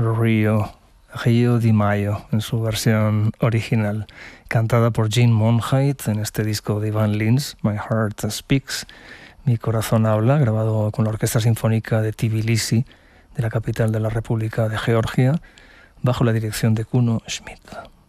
Rio di Mayo, en su versión original, cantada por Gene Monheit en este disco de Ivan Lins, My Heart Speaks, Mi corazón habla, grabado con la Orquesta Sinfónica de Tbilisi, de la capital de la República de Georgia, bajo la dirección de Kuno Schmidt.